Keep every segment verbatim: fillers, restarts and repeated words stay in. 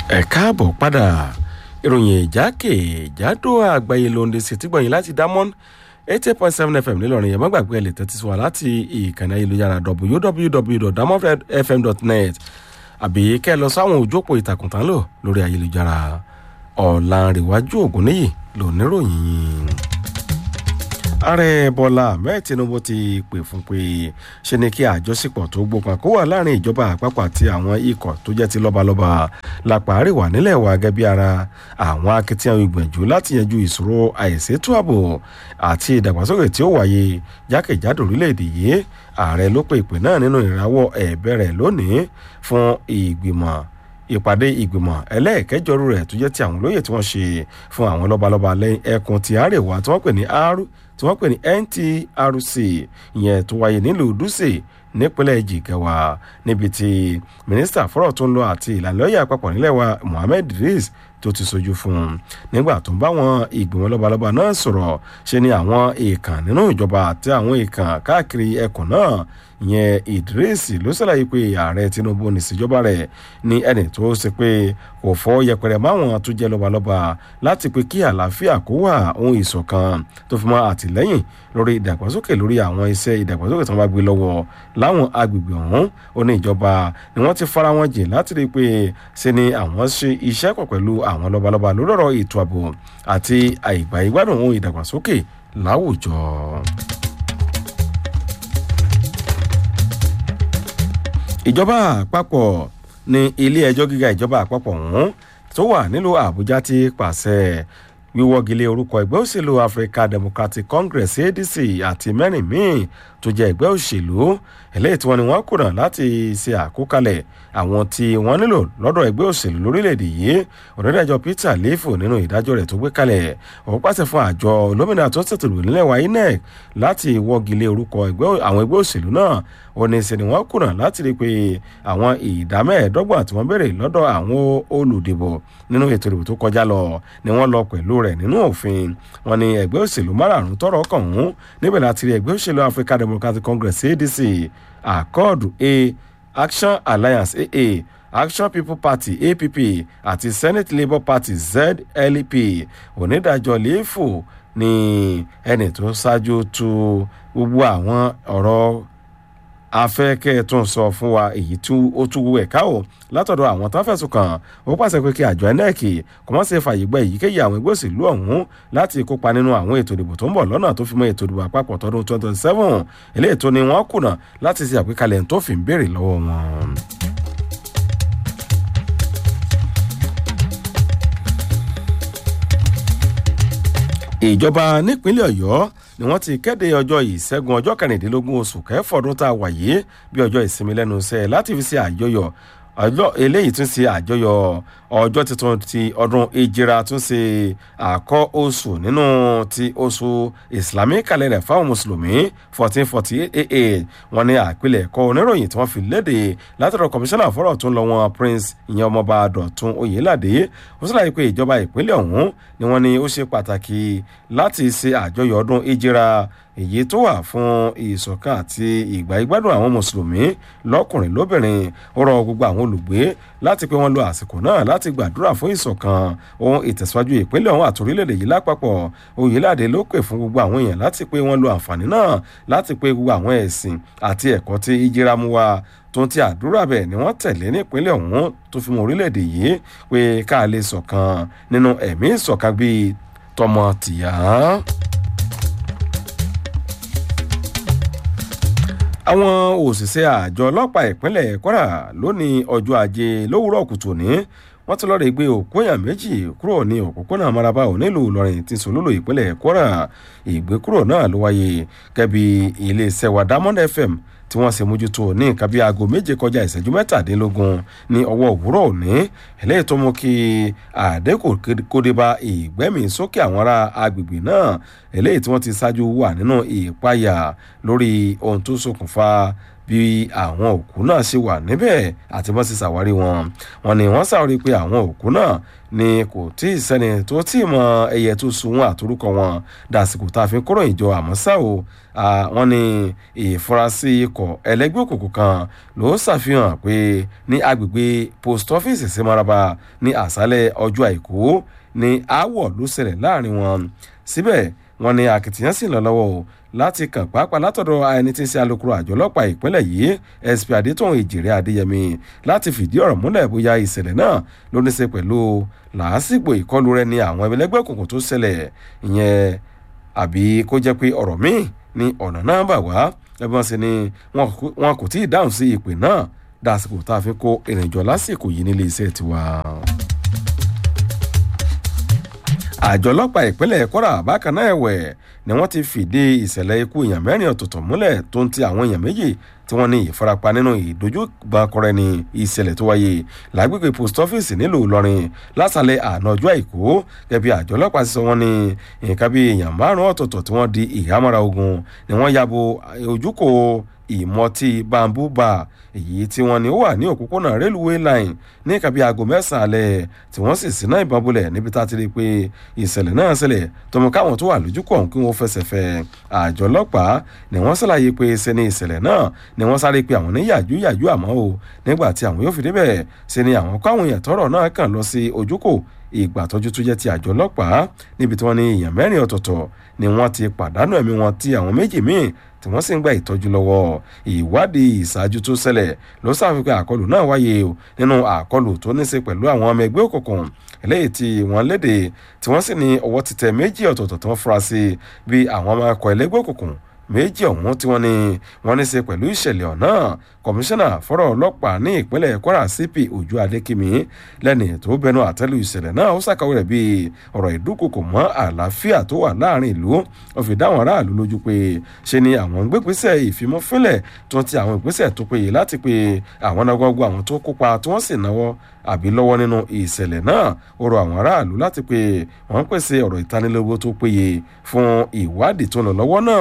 ẹ káàbọ̀ padà ìròyìn ìjákèjádò àgbáyé ló ń de sétí gbọ̀nyìn láti Diamond eighty point seven F M nílọrin yẹn má gbàgbé ẹ lè tẹ́tí sí wa láti ìkànnì ayélujára w w w dot diamond f m dot net àbí kẹ́ ẹ lọ sáwọn ojú òpó ìtàkùn tán lò lórí ayélujára ọ̀làǹrẹ̀wájú ògúnníyì ló níròyìn. ààrẹ bọ́lá ahmed tinubu ti pè fún pé ṣe ni kí àjọṣepọ̀ tó gbópọn kó wà láàrin ìjọba àpapọ̀ àti àwọn ikọ̀ tó jẹ́ ti lọ́balọ́ba lápá àríwá nílẹ̀ wa gẹ́gẹ́ bí ara àwọn akitiyan ìgbìyànjú láti yanjú ìṣòro àìsétò ààbò àti ìdàgbàsókè tí ó wáyé jákèjádò orílẹ̀-èdè yìí. ààrẹ ló pe ìpè náà nínú ìrawọ́ ẹ̀bẹ̀ rẹ̀ lónìí fún ìgbìmọ̀ ìpàdé ìgbìmọ̀ ẹlẹ́ẹ̀kẹjọ́rú rẹ̀ tó jẹ́ ti àwọn olóyè tí wọ́n ṣe fún àwọn lọ́balọ́ba lẹ́yìn ẹkùn ti àríwá tí wọ́n pè ní r tí wọ́n pè ní N T R C ìyẹn tó wáyé nílùú Dùsẹ̀ nípínlẹ̀ Jigawa níbi tí mínísítà fọ́rọ̀ tó ń lọ àti ìlànà lọ́yà àpapọ̀ nílẹ̀ wa Mohammed Idris tó ti sojú fún un nígbà tó ń bá wọn ìgbìmọ̀ lọ́balọ́ba náà sọ̀rọ̀ ṣe ni àwọn èèkàn nínú ìjọba àti àwọn èèkàn káàkiri ẹkùn náà ìyẹn Idris ló ṣàlàyé pé ààrẹ Tinubu níṣèjọba rẹ̀ ní ẹni tó ṣe pé kò fọ́ yẹpẹrẹ máwọn tó jẹ́ lọ́balọ́ba láti pé kí àlàáfíà kó wà ohun ìṣọ̀kan tó fi mọ́ àtìlẹ́yìn lórí ìdàgbàsókè lórí àwọn iṣẹ́ ìdàgbàsókè tó ń bá gbé lọ́wọ́ láwọn agbègbè ọ̀hún. ó ní ìjọba ni wọ́n ti fara wọn jìn láti rí i pé ṣe ni àwọn ṣe iṣẹ́ pọ̀ pẹ̀lú àwọn lọ́balọ́ba lórí ọ̀rọ̀ ètò ààbò àti àìgbà ìgbádùn ohun ìdàgbàsókè láwùjọ. ìjọba àpapọ̀ ní ilé ẹjọ́ gíga ìjọba àpapọ̀ ọ̀hún tó wà nílùú Àbújá ti pàṣẹ wíwọ́gilé orúkọ ẹgbẹ́ òṣèlú African Democratic Congress A D C àti mẹ́rin míì tó jẹ́ ẹgbẹ́ òṣèlú eléyìí tí wọ́n ní wọ́n kùnà láti ṣe àkókalẹ̀ àwọn tí wọ́n nílò lọ́dọ̀ ẹgbẹ́ òṣèlú lórílẹ̀‐èdè yìí. onídàájọ́ Peter Lefu nínú ìdájọ́ rẹ̀ tó gbé kalẹ̀ ó pàṣẹ fún àjọ olómìnira tó ń ṣètò ìlú nílẹ̀ wa I N E C láti wọ́gilé orúkọ àwọn ẹgbẹ́ òṣèlú náà. ó ní ṣe ni wọ́n kùnà láti rí i pé àwọn ìdá mẹ́ẹ̀ẹ́dọ́gbọ̀n tí wọ́n béèrè lọ́dọ̀ àwọn olùdìbò nínú ètò ìdìbò tó kọjá lọ ni wọ́n lọ pẹ̀lú rẹ̀ nínú òfin. wọ́n ní ẹgbẹ́ òṣèlú márààrún tọ́rọ̀ kàn wọ́n níbẹ̀ láti rí ẹgbẹ́ òṣèlú African Democratic Congress A D C, Accord A, Action Alliance A A, Action People Party A P P àti Senate Labour Party Z L P. onídàájọ́ Lefu ní ẹni tó ṣáájú tu gbogbo àwọn ọ̀rọ̀ afẹ́kẹ́ tó ń sọ fún wa èyí tí ó tún wú ẹ̀ka o látọ̀dọ̀ àwọn tó fẹ̀sùn kàn. ó pàṣẹ pé kí àjọ I N E C kò mọ́ sí fàyè gba èyíkéyìí àwọn ẹgbẹ́ òṣèlú ọ̀hún láti kópa nínú àwọn ètò ìdìbò tó ń bọ̀ lọ́nà tó fi mọ́ ètò ìdìbò àpapọ̀ tọdún twenty twenty seven eléyìí tó ní wọ́n kùnà láti ṣe àgbékalẹ̀ tó fi ń béèrè lọ́wọ́ wọn. ìjọba nípínlẹ̀ Ọ̀yọ́ ni wọ́n ti kéde ọjọ́ ìṣẹ́gun ọjọ́ kẹrìndínlógún oṣù kẹfọ́dún tá a wà yìí bí ọjọ́ ìsinmi lẹ́nu iṣẹ́ láti fi ṣe àjọyọ̀ ọjọ́ eléyìí tún ṣe àjọyọ̀ ọjọ́ tuntun ti ọdún ìjìra tún ṣe àkọ́ oṣù nínú ti oṣù Islamic calendar fáwọn mùsùlùmí fourteen forty eight. wọ́n ní àpilẹ̀kọ oníròyìn tí wọ́n fi léde látọ̀dọ̀ kọmíṣánná fọ́rọ̀ tó ń lọ wọn Prince ìyẹn ọmọọba Dọ̀tun Oyèládé. ó ṣàlàyé pé ìjọba ìpínlẹ̀ ọ̀hún ni wọ́n ní ó ṣe pàtàkì láti ṣe àjọyọ̀ ọdún ìjìra èyí tó wà fún ìṣọ̀kan àti ìgbà ìgbádùn àwọn mùsùlùmí lọ́kùnrin lóbìnrin. ó rọ gbogbo àwọn olùgbé láti pé wọ́n lo àsìkò náà láti gbàdúrà fún ìṣọ̀kan ohun ìtẹ̀síwájú ìpínlẹ̀ ọ̀hún àti orílẹ̀-èdè yìí lápapọ̀. Oyèládé ló pè fún gbogbo àwọn èèyàn láti pé wọ́n lo àǹfààní náà láti pé gbogbo àwọn ẹ̀sìn àti ẹ̀kọ́ tí ìjìra mú wá tó ń ti àdúrà bẹ́ẹ̀ ni wọ́n tẹ̀lé nípínlẹ̀ ọ̀hún tó fi mọ́ orílẹ̀-èdè yìí pé ká lè ṣọ̀kan nínú ẹ̀mí ìṣọ̀kan bíi tọmọ tìyá. àwọn òṣìṣẹ́ àjọ ọlọ́pàá ìpínlẹ̀ Kwara lónìí ọjọ́ ajé lówùúrọ̀ kùtù ní wọ́n ti lọ́ọ́ rẹ̀ gbé òkú èèyàn méjì kúrò ní òpópónà Maraba nílùú Ìlọrin tí sòlólò ìpínlẹ̀ Kwara. ìgbékúrò náà ló wáyé gẹ́bí iléeṣẹ́ wa Diamond F M tí wọ́n ṣe mójútó ní nǹkan bíi aago méje kọjá ìṣẹ́jú mẹ́tàdínlógún ní ọwọ́ òwúrọ̀ òní eléyìí tó mú kí àdínkù kódé bá ìgbẹ́mí sókè àwọn ará agbègbè náà eléyìí tí wọ́n ti ṣáájú wà nínú ìpayà lórí ohun tó ṣokùnfà bí àwọn òkú náà ṣe wà níbẹ̀ àti bọ́n sì ṣàwárí wọn wọn ni wọ́n ṣàwárí pé àwọn òkú náà ni kò tí ì sẹ́ni tó tí ì mọ ẹyẹ tó sun àtorúkọ wọn dàsìkò tá a fi kúrò ìjọ àmọ́ ṣá o wọ́n ní ìfurasí ikọ̀ ẹlẹ́gbẹ́ òkùnkùn kan ló ṣàfihàn pé ní agbègbè post office sí Maraba ní àṣálẹ́ ọjọ́ àìkú ní aáwọ̀ ló ṣẹlẹ̀ láàrin wọn síbẹ̀ wọ́n ní akitiyan sì lọ lọ́wọ́ o láti kàn pàápàá látọ̀dọ̀ ẹni tí ń ṣe alukoro àjọ ọlọ́pàá ìpínlẹ̀ yìí S P Adétòun Èjìrè Adéyẹmí láti fìdí ọ̀rọ̀ múlẹ̀ bóyá ìṣẹ̀lẹ̀ náà ló ní í ṣe pẹ̀lú làásìgbò ìkọlù rẹ̀ ní àwọn ẹlẹ́gbẹ́ òkùnkùn tó ṣẹlẹ̀ ìyẹn àbí kó jẹ́ pé ọ̀rọ̀ míì ní ọ̀nà náà bà wá ẹgbọ́n sì ni wọn kò tí ì dáhùn sí ìpè náà dásìkò tá a fi kó ìrìnjọ lásìkò yìí nílé iṣẹ́ tiwa. àjọ ọlọ́pàá ìpínlẹ̀ Kwara bákan náà ẹ̀wẹ̀ ni wọ́n ti fìdí ìṣẹ̀lẹ̀ ikú èèyàn mẹ́rin ọ̀tọ̀ọ̀tọ̀ múlẹ̀ tó ń ti àwọn èèyàn méjì tí wọ́n ní ìfarapa nínú ìdojúgbàkọrẹ́ ní ìṣẹ̀lẹ̀ tó wáyé lágbègbè post office nílùú Ìlọrin lásàlẹ̀ àná ọjọ́ àìkú gẹ́gẹ́ àjọ ọlọ́pàá sísọ wọn ní nǹkan bí èèyàn márùn-ún ọ̀tọ̀ọ̀tọ̀ tí wọ́n di ìhámọ́ra ogun ni wọ́n yabo ojúkò ìmọ̀tí bamboo bar èyí tí wọ́n ní ó wà ní òpópónà railway line ní nǹkan bí aago mẹ́sàn-án alẹ́ tí wọ́n sì síná ìbọn bolẹ̀ níbi tá a ti rí i pé ìṣẹ̀lẹ̀ náà ṣẹlẹ̀ tọmọ káwọn tó wà lójúkọ̀ ọ̀hún kí wọ́n fẹsẹ̀ fẹ́ àjọ ọlọ́pàá ni wọ́n ṣàlàyé pé ṣe ni ìṣẹ̀lẹ̀ náà ni wọ́n sáré pé àwọn ní yàjú yàjú àmọ́ o nígbà tí àwọn yóò fi débẹ̀ ṣe ni àwọn kọ́ àwọn èèyàn tọ́rọ̀ náà kàn lọ sí ojúkò ìgbà tọ́jú tó jẹ́ ti àjọ ọlọ́pàá níbi tí wọ́n ní èèyàn mẹ́rin ọ̀tọ̀ọ̀tọ̀ ni wọ́n ti pàdánù ẹ̀mí wọn tí àwọn méjì míì tí wọ́n sì ń gba ìtọ́jú lọ́wọ́ ìwádìí ìṣáájú tó ṣẹlẹ̀ ló ṣàfihàn àkọlù náà wáyé nínú àkọlù tó ní ṣe pẹ̀lú àwọn ọmọ ẹgbẹ́ òkùnkùn eléyìí tí wọ́n léde tí wọ́n sì ní ọwọ́ ti tẹ méjì ọ̀tọ̀ọ̀tọ̀ tí wọ́n fura sí bí àwọn ọmọ akọ ẹlẹ́gbẹ́ òkùnkùn méjì ọ̀hún tí wọ́n ní wọ́n ní ṣe pẹ̀lú ìṣẹ̀lẹ̀ ọ̀nà kọmíṣánná fọ́rọ̀ ọlọ́pàá ní ìpínlẹ̀ Kwara C P Ojú Adékìmí lẹ́ni tó bẹnu àtẹ́lù ìṣẹ̀lẹ̀ náà ó ṣàkàwé rẹ̀ bíi ọ̀rọ̀ ìdúkokò mọ́ àlàáfíà tó wà láàrin ìlú ó fi dáwọn aráàlú lójú pé ṣe ni àwọn gbégbésẹ̀ ìfimọ́fínlẹ̀ tó ti àwọn ìgbésẹ̀ tó péye láti pé àwọn náà gbogbo àwọn tó kópa tí wọ́n sì náwó àbí lọ́wọ́ nínú ìṣẹ̀lẹ̀ náà ó rọ àwọn aráàlú láti pé wọ́n pèsè ọ̀rọ̀ ìtanilóbo tó péye fún ìwádìí tó lọ lọ́wọ́ náà.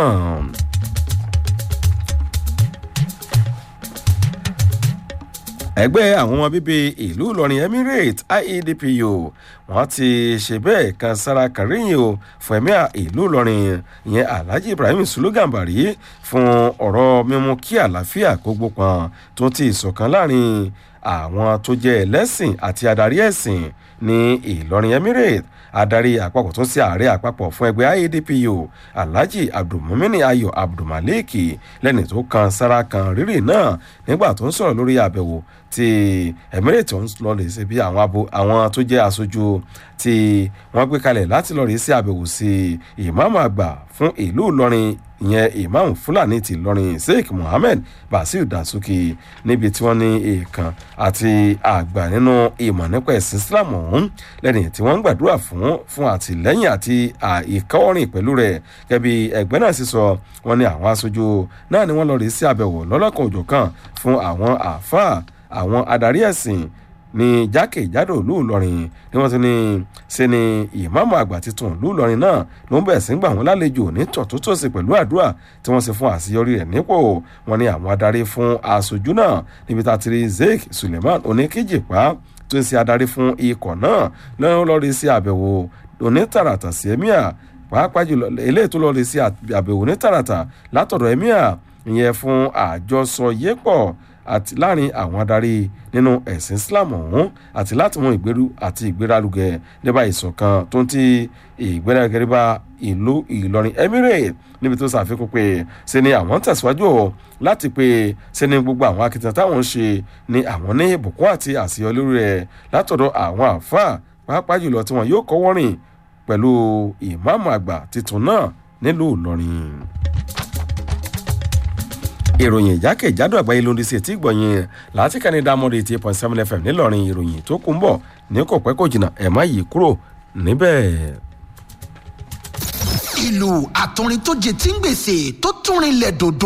ẹgbẹ́ àwọn ọmọ bíbí ìlú Ìlọrin Emirates I E D P U wọ́n ti ṣe bẹ́ẹ̀ kan sára kàríyìn o fún ẹ̀míà ìlú Ìlọrin ìyẹn Alhaji Ibrahim Sulu Gambari fún ọ̀rọ̀ mímú kí àlàáfíà kó gbópọn tó ti ìṣọ̀kan láàrin àwọn tó jẹ́ ẹlẹ́sìn àti adarí ẹ̀sìn ní Ìlọrin Emirates adarí àpapọ̀ tó ń ṣe ààrẹ àpapọ̀ fún ẹgbẹ́ I E D P U Alhaji Abdulmumini Ayọ̀ Abdulmalik lẹ́ni tó kan sára kan rírì náà nígbà tó ń sọ̀rọ̀ lórí àbẹ̀wò tí Emirates ń lọ lè ṣe bí àwọn abo àwọn tó jẹ́ aṣojú tí wọ́n gbé kalẹ̀ láti lọ rí sí àbẹ̀wò sí ìmáàmù àgbà fún ìlú Ìlọrin ìyẹn ìmáàmù Fúlàní ti Ìlọrin Sheikh Mohammed Basir Dasuki níbi tí wọ́n ní èèkàn àti àgbà nínú ìmọ̀ nípa ẹ̀sìn Islam ọ̀hún lẹ́ni tí wọ́n ń gbàdúrà fún fún àtìlẹ́yìn àti ìkọ́rin pẹ̀lú rẹ̀ gẹ́gẹ́ bí ẹgbẹ́ náà sì sọ wọ́n ní àwọn aṣojú náà ni wọ́n lọ rí sí àbẹ̀wò lọ́lọ́kan òjọ̀kan fún àwọn àáfàá àwọn adarí ẹ̀sìn ní jákèjádò ìlú Ìlọrin ni wọ́n ti ní ṣe ni ìmáàmù àgbà titun ìlú Ìlọrin náà ló ń bẹ̀rẹ̀ sí ń gbà wọ́n lálejò ní tọ̀tútòsì pẹ̀lú àdúrà tí wọ́n ṣe fún àṣeyọrí rẹ̀ nípò wọn ni àwọn adarí fún aṣojú náà níbi tá a ti rí Sheikh Suleiman Oníkíjìpá tó ń ṣe adarí fún ikọ̀ náà lọ́wọ́ lọ́rí sí àbẹ̀wò onítàràtà sí emir pàápàá jùlọ eléyìí tó lọ́rí sí àbẹ̀wò onítàràtà látọ̀dọ̀ emir ìyẹn fún àjọsọyépọ̀ àti láàrin àwọn adarí nínú ẹ̀sìn Islam ọ̀hún àti láti mú ìgbèrú àti ìgbéralùgẹ̀ nípa ìṣọ̀kan tó ń ti ìgbéralùgẹ̀ nípa ìlú Ìlọrin Emirates níbi tó ṣàfikún pé ṣe ni àwọn tẹ̀síwájú láti pé ṣe ni gbogbo àwọn akitiyan táwọn ń ṣe ni àwọn ní ìbùkún àti àṣeyọrí rẹ̀ látọ̀dọ̀ àwọn àfáà pàápàá jùlọ tí wọn yóò kọ́wọ́ rìn pẹ̀lú ìmáàmù àgbà titun náà nílùú Ìlọrin. ìròyìn ìjákèjádò àgbáyé ló ń di sí etí gbọ̀nyìn láti kàní dámọ́dé eighty eight point seven F M nílọrin ìròyìn tó kún bọ̀ ní kò pẹ́ kò jìnnà ẹ̀ má yí kúrò níbẹ̀. ìlú àtọrin tó jẹ tí ń gbèsè tó túnrin lẹ̀ dòdò